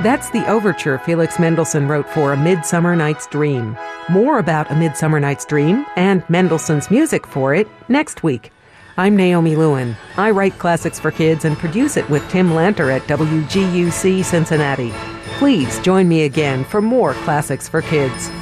That's the overture Felix Mendelssohn wrote for A Midsummer Night's Dream. More about A Midsummer Night's Dream and Mendelssohn's music for it next week. I'm Naomi Lewin. I write classics for kids and produce it with Tim Lanter at WGUC Cincinnati. Please join me again for more Classics for Kids.